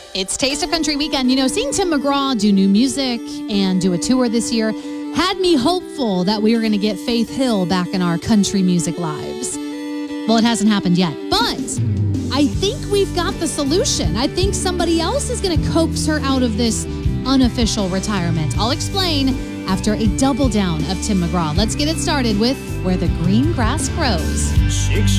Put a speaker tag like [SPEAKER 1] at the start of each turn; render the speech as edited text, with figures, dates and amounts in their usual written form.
[SPEAKER 1] It's Taste of Country Weekend. You know, seeing Tim McGraw do new music and do a tour this year had me hopeful that we were going to get Faith Hill back in our country music lives. Well, it hasn't happened yet, but I think we've got the solution. I think somebody else is going to coax her out of this unofficial retirement. I'll explain after a double down of Tim McGraw. Let's get it started with Where the Green Grass Grows.